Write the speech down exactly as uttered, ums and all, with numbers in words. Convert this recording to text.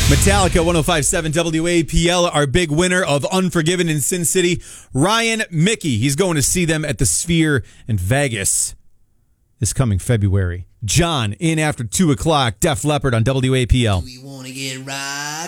Metallica, one oh five point seven W A P L, our big winner of Unforgiven in Sin City, Ryan Mickey. He's going to see them at the Sphere in Vegas this coming February. John, in after two o'clock, Def Leppard on W A P L. Do we want to get rock?